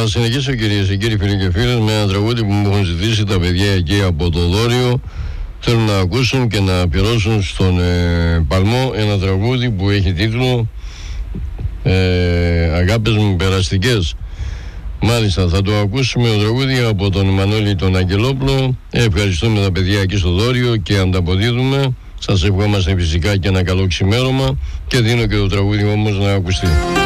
συνεχίσω, κυρίες και κύριοι, φίλοι και φίλες, με ένα τραγούδι που μου έχουν ζητήσει τα παιδιά εκεί από το Δόριο. Θέλουν να ακούσουν και να αφιερώσουν στον Παλμό ένα τραγούδι που έχει τίτλο «Αγάπες μου περαστικές». Μάλιστα, θα το ακούσουμε το τραγούδι από τον Μανώλη τον Αγγελόπουλο. Ευχαριστούμε τα παιδιά εκεί στο Δόριο και ανταποδίδουμε. Σας ευχόμαστε φυσικά και ένα καλό ξημέρωμα και δίνω και το τραγούδι όμως να ακουστεί.